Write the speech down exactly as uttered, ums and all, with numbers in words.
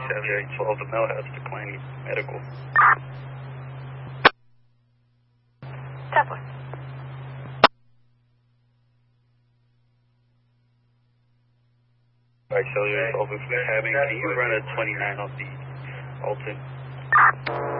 Auxiliary twelve, the male has declining medical. Dublin. Auxiliary twelve, if we're having, can you run a twenty-nine on the Alton?